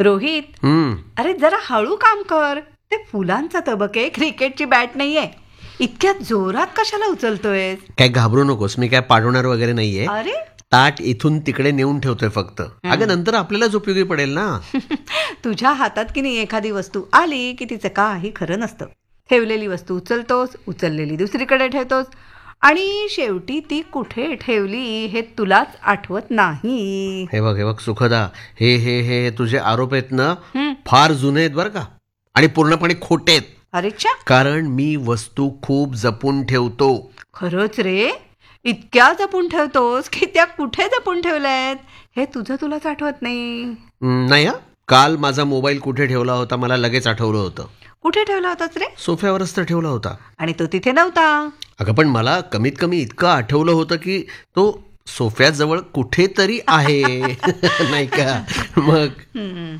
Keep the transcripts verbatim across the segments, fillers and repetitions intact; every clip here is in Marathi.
रोहित, हम्म अरे जरा हळू काम कर. ते फुलांचा तबक आहे, क्रिकेटची बॅट नाहीये. इतक्या जोरात कशाला उचलतोय? काय घाबरू नकोस, मी काय पाडवणार वगैरे नाहीये. अरे ताट इथून तिकडे नेऊन ठेवतोय फक्त. अगं नंतर आपल्यालाच उपयोगी पडेल ना. तुझ्या हातात की नाही एखादी वस्तू आली की तिचं काही खरं नसतं. ठेवलेली वस्तू उचलतोस, उचललेली दुसरीकडे ठेवतोस आणि शेवटी ती कुठे ठेवली हे तुलाच आठवत नाही. हे बघ हे बघ सुखदा, हे हे हे तुझे आरोप आहेत ना, हं. फार जुने आहेत बरं का, आणि पूर्णपणे खोटे आहेत. अरेच्छा, कारण मी वस्तू खूप जपून ठेवतो. खरंच रे? इतक्या जपून ठेवतोस की त्या कुठे जपून ठेवल्यात हे तुझं तुलाच आठवत नाही. हं, नाही हा, काल माझा मोबाईल कुठे ठेवला होता मला लगेच आठवलं होतं. कुठे ठेवला होतास रे? सोफ्यावरच तर ठेवला होता. आणि तो तिथे नव्हता. अगं पण मला कमीत कमी इतकं आठवलं होतं की तो सोफ्याजवळ कुठेतरी आहे. नाही का? मग हं.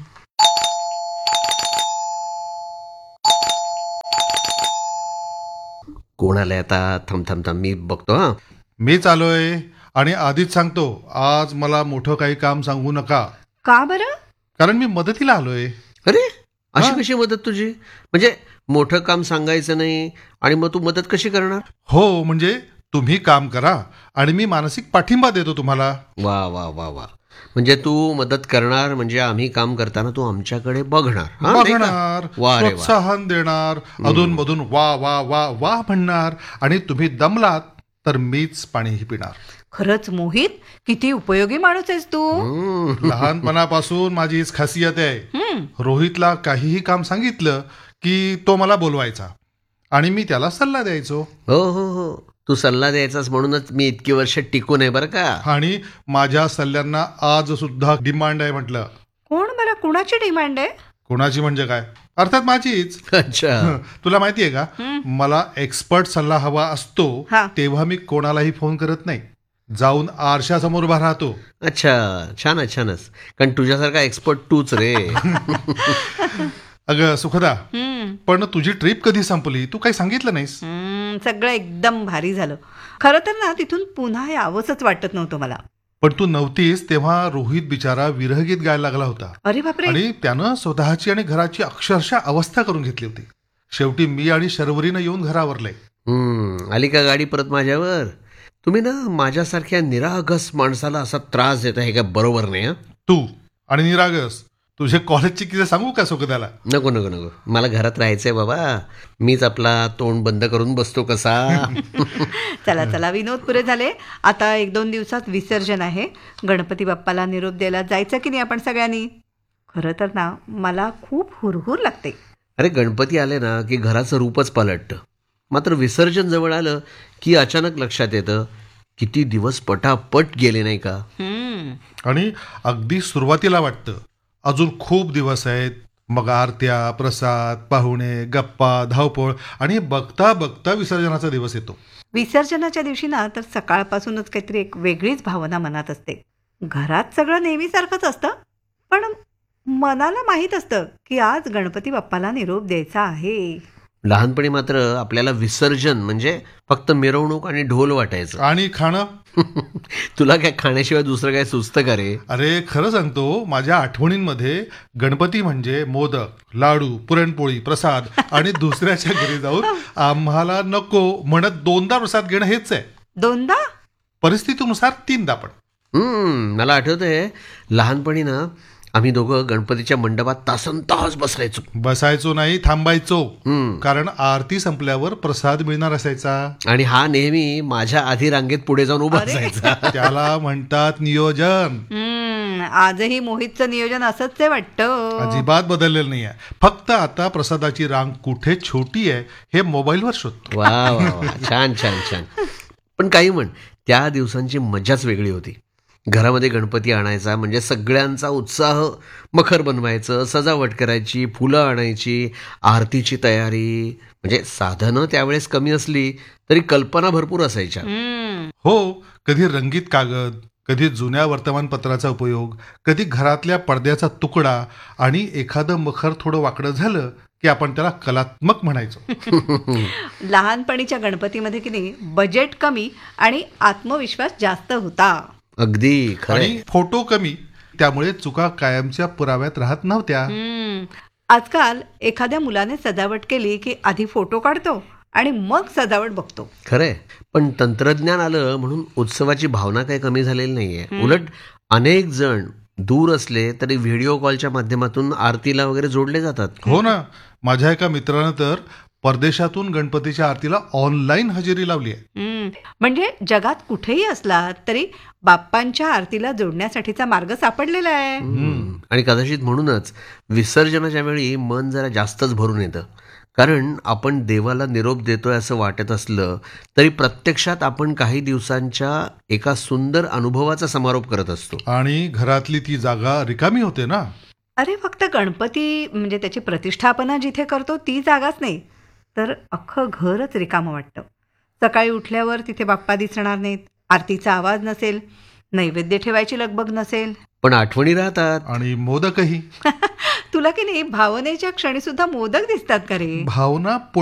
कोण आलंय आता? थांब थांब थांब मी बघतो. हा मीच आलोय आणि आधीच सांगतो, आज मला मोठं काही काम सांगू नका, का बरं? कारण मी मदतीला आलोय. अरे अशी हा? कशी मदत तुझी? म्हणजे मोठं काम सांगायचं नाही आणि मग तू मदत कशी करणार? हो, म्हणजे तुम्ही काम करा आणि मी मानसिक पाठिंबा देतो तुम्हाला. वा वा वा वा, म्हणजे तू मदत करणार म्हणजे आम्ही काम करताना तू आमच्याकडे बघणार. हा, नाही का? बघणार, वा रे वा. प्रोत्साहन देणार, अधून मधून वा वा वा वा म्हणणार, आणि तुम्ही दमलात तर मीच पाणीही पिणार. खरंच मोहित, किती उपयोगी माणूस आहेस तू. हम्म. लहानपणापासून माझी हीच खासियत आहे. हं. रोहितला काहीही काम सांगितलं की तो मला बोलवायचा आणि मी त्याला सल्ला द्यायचो. हो हो हो, तू सल्ला द्यायचास म्हणूनच मी इतकी वर्ष टिकून आहे बरं का. आणि माझ्या सल्ल्यांना आज सुद्धा डिमांड आहे म्हटलं. कोण बरं, कुणाची डिमांड आहे? कोणाची म्हणजे काय? अर्थात माझीच. अच्छा. तुला माहितीये का, मला एक्सपर्ट सल्ला हवा असतो हा. तेव्हा मी कोणालाही फोन करत नाही, जाऊन आरशासमोर उभा राहतो. अच्छा, छानच छानच, कारण तुझ्यासारखा एक्सपर्ट तूच रे. अगं सुखदा, हं. पण तुझी ट्रिप कधी संपली? तू काही सांगितलं नाहीस. हं, सगळं एकदम भारी झालं. खरं तर ना तिथून पुन्हा यावंसच वाटत नव्हतं मला. पण तू नव्हतीस तेव्हा रोहित बिचारा विरहगीत गायला लागला होता अरे बापरे. आणि त्यानं स्वतःची आणि घराची अक्षरशः अवस्था करून घेतली होती. शेवटी मी आणि शर्वरीनं येऊन घरावरलंय. हम्म आली का गाडी परत माझ्यावर? तुम्ही ना माझ्यासारख्या निरागस माणसाला असा त्रास देता हे काय बरोबर नाही. हा, तू आणि निरागस, तुझे कॉलेजची किस्से सांगू का सुखदाला? नको नको नको, मला घरात राहायचंय बाबा. मीच आपला तोंड बंद करून बसतो कसा. चला चला, विनोद पुरे झाले. आता एक दोन दिवसात विसर्जन आहे. गणपती बाप्पाला निरोप द्यायला जायचं की नाही आपण सगळ्यांनी? खरं तर ना मला खूप हुरहुर लागते. अरे गणपती आले ना की घराचं रूपच पालटतं. मात्र विसर्जन जवळ आलं की अचानक लक्षात येतं किती दिवस पटापट गेले नाही का. हं. आणि अगदी सुरुवातीला वाटतं अजून खूप दिवस आहेत, मग आरत्या, प्रसाद, पाहुणे, गप्पा, धावपळ, आणि बघता बघता विसर्जनाचा दिवस येतो. विसर्जनाच्या दिवशी ना तर सकाळपासूनच काहीतरी एक वेगळीच भावना मनात असते. घरात सगळं नेहमीसारखंच असतं, पण मनाला माहीत असतं की आज गणपती बाप्पाला निरोप द्यायचा आहे. लहानपणी मात्र आपल्याला विसर्जन म्हणजे फक्त मिरवणूक आणि ढोल वाटायचं. आणि खाणं, तुला काय खाण्याशिवाय दुसरं काय सुचतं का रे? अरे खरं सांगतो, माझ्या आठवणींमध्ये गणपती म्हणजे मोदक, लाडू, पुरणपोळी, प्रसाद, आणि दुसऱ्याच्या घरी जाऊन आम्हाला नको म्हणत दोनदा प्रसाद घेणं हेच आहे. दोनदा? परिस्थितीनुसार तीनदा पण. हम्म मला आठवतंय लहानपणी ना आम्ही दोघं गणपतीच्या मंडपात तासन तास बसायचो. बसायचो नाही, थांबायचो. हम्म कारण आरती संपल्यावर प्रसाद मिळणार असायचा. आणि हा नेहमी माझ्या आधी रांगेत पुढे जाऊन उभा असायचा. त्याला म्हणतात नियोजन. हम्म आजही मोहितचं नियोजन असंच आहे वाटतं. अजिबात बदललेलं नाहीये, फक्त आता प्रसादाची रांग कुठे छोटी आहे हे मोबाईलवर शोधतो. वा वा वा, छान छान छान. पण काही म्हण, त्या दिवसांची मजाच वेगळी होती. घरामध्ये गणपती आणायचा म्हणजे सगळ्यांचा उत्साह. मखर बनवायचं, सजावट करायची, फुलं आणायची, आरतीची तयारी. म्हणजे साधनं त्यावेळेस कमी असली तरी कल्पना भरपूर असायच्या. हम्म. हो, कधी रंगीत कागद, कधी जुन्या वर्तमानपत्राचा उपयोग, कधी घरातल्या पडद्याचा तुकडा, आणि एखादं मखर थोडं वाकडं झालं की आपण त्याला कलात्मक म्हणायचो. लहानपणीच्या गणपतीमध्ये की नाही बजेट कमी आणि आत्मविश्वास जास्त होता. अगदी खरं. आणि फोटो कमी त्यामुळे चुका कायमच्या पुराव्यात राहत नव्हत्या. हम्म. आजकाल एखाद्या मुलाने सजावट केली की आधी फोटो काढतो आणि मग सजावट बघतो. खरंय, पण तंत्रज्ञान आलं म्हणून उत्सवाची भावना काही कमी झालेली नाहीये. उलट अनेक जण दूर असले तरी व्हिडिओ कॉलच्या माध्यमातून आरतीला वगैरे जोडले जातात. हो ना, माझ्या एका मित्रानं तर परदेशातून गणपतीच्या आरतीला ऑनलाईन हजेरी लावली आहे. हम्म. म्हणजे जगात कुठेही असला तरी बाप्पांच्या आरतीला जोडण्यासाठीचा मार्ग सापडलेला आहे. हम्म. आणि कदाचित म्हणूनच विसर्जनाच्या वेळी मन जरा जास्तच भरून येतं. कारण आपण देवाला निरोप देतोय असं वाटत असलं तरी प्रत्यक्षात आपण काही दिवसांच्या एका सुंदर अनुभवाचा समारोप करत असतो. आणि घरातली ती जागा रिकामी होते ना. अरे फक्त गणपती म्हणजे त्याची प्रतिष्ठापना जिथे करतो ती जागाच नाही, तर अख्खं घरच रिकामं वाटतं. सकाळी उठल्यावर तिथे बाप्पा दिसणार नाहीत, आरतीचा आवाज नसेल, नैवेद्य ठेवायची लगबग नसेल, पण आठवणी राहतात. आणि मोदकही. तुला की नाही भावनेच्या क्षणी सुद्धा मोदक दिसतात का रे? भावना